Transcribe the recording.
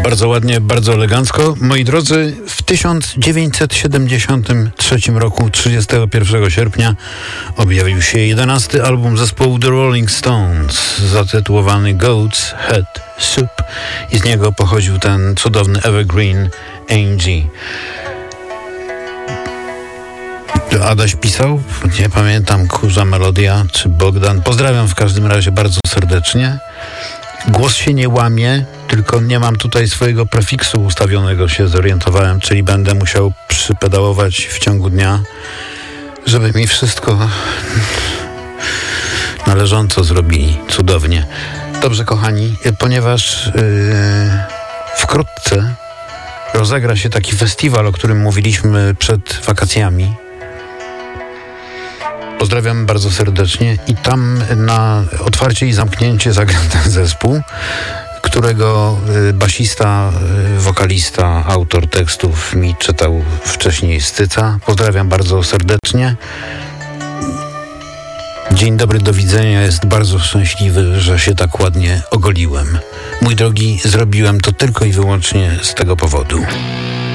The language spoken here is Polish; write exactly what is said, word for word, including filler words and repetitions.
Bardzo ładnie, bardzo elegancko. Moi drodzy, w tysiąc dziewięćset siedemdziesiątym trzecim roku, trzydziestego pierwszego sierpnia, objawił się jedenasty album zespołu The Rolling Stones, zatytułowany Goat's Head Soup, i z niego pochodził ten cudowny evergreen Angie. Adaś pisał, nie pamiętam, Kurza Melodia czy Bogdan. Pozdrawiam w każdym razie bardzo serdecznie. Głos się nie łamie, tylko nie mam tutaj swojego prefiksu ustawionego, się zorientowałem, czyli będę musiał przypedałować w ciągu dnia, żeby mi wszystko należąco zrobili. Cudownie. Dobrze, kochani, ponieważ yy, wkrótce rozegra się taki festiwal, o którym mówiliśmy przed wakacjami. Pozdrawiam bardzo serdecznie i tam na otwarcie i zamknięcie zagra ten zespół, którego basista, wokalista, autor tekstów mi czytał wcześniej Styca. Pozdrawiam bardzo serdecznie. Dzień dobry, do widzenia. Jest bardzo szczęśliwy, że się tak ładnie ogoliłem. Mój drogi, zrobiłem to tylko i wyłącznie z tego powodu.